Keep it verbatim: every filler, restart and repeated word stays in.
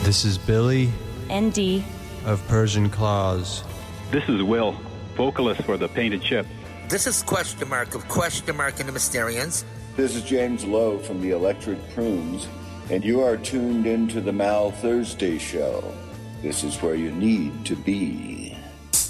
This is Billy N D of Persian Claws. This is Will, vocalist for The Painted Ship. This is Question Mark of Question Mark and the Mysterians. This is James Lowe from the Electric Prunes, and you are tuned into the Mal Thursday Show. This is where you need to be.